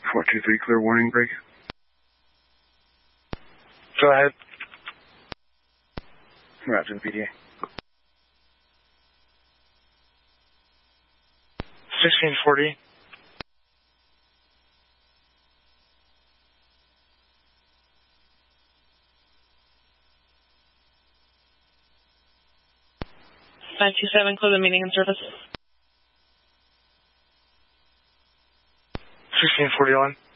423, clear warning break. Go ahead. Route to the PDA. 1640. (927), close the meeting and service. 1641.